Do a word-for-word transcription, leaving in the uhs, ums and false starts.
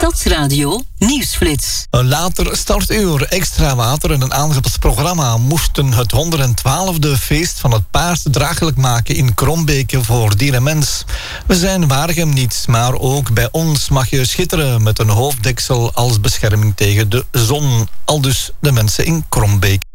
Stadsradio Nieuwsflits. Een later startuur, extra water en een aangepast programma moesten het honderdtwaalfde feest van het paard draaglijk maken in Krombeke voor dier en mens. We zijn Waregem niet, maar ook bij ons mag je schitteren met een hoofddeksel als bescherming tegen de zon. Aldus de mensen in Krombeke.